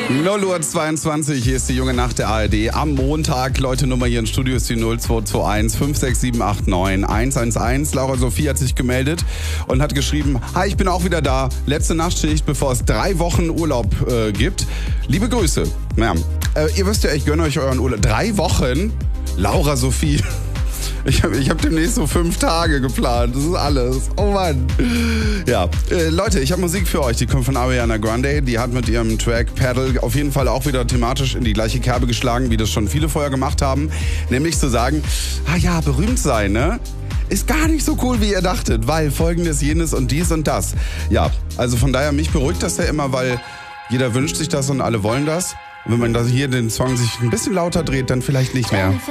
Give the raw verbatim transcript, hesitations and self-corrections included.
null Uhr zweiundzwanzig, hier ist die junge Nacht der A R D. Am Montag, Leute, Nummer hier im Studio ist die null zwei zwei eins fünf sechs sieben acht neun eins eins eins. Laura Sophie hat sich gemeldet und hat geschrieben, hi, ich bin auch wieder da. Letzte Nachtschicht, bevor es drei Wochen Urlaub äh, gibt. Liebe Grüße. Ja, äh, ihr wisst ja, ich gönne euch euren Urlaub. Drei Wochen? Laura Sophie. Ich habe ich hab demnächst so fünf Tage geplant. Das ist alles. Oh Mann. Ja, äh, Leute, ich habe Musik für euch. Die kommt von Ariana Grande. Die hat mit ihrem Track Paddle auf jeden Fall auch wieder thematisch in die gleiche Kerbe geschlagen, wie das schon viele vorher gemacht haben. Nämlich zu sagen, ah ja, berühmt sein, ne? Ist gar nicht so cool, wie ihr dachtet, weil folgendes, jenes und dies und das. Ja, also von daher, mich beruhigt das ja immer, weil jeder wünscht sich das und alle wollen das. Und wenn man da hier den Song sich ein bisschen lauter dreht, dann vielleicht nicht mehr.